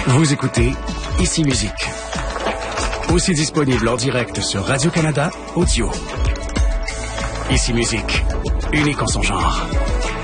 Vous écoutez Ici Musique. Aussi disponible en direct sur Radio-Canada Audio. Ici Musique, unique en son genre.